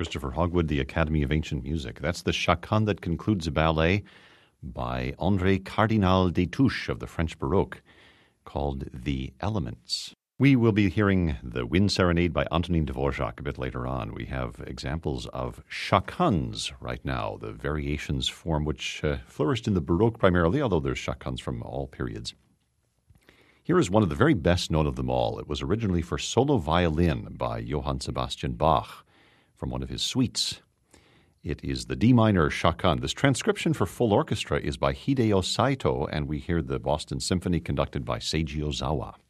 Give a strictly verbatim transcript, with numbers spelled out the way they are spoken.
Christopher Hogwood, the Academy of Ancient Music. That's the chaconne that concludes a ballet by André Cardinal Destouches of the French Baroque called The Elements. We will be hearing the Wind Serenade by Antonin Dvorak a bit later on. We have examples of chaconnes right now, the variations form which uh, flourished in the Baroque primarily, although there's chaconnes from all periods. Here is one of the very best known of them all. It was originally for solo violin by Johann Sebastian Bach from one of his suites. It is the D minor chaconne. This transcription for full orchestra is by Hideo Saito, and we hear the Boston Symphony conducted by Seiji Ozawa.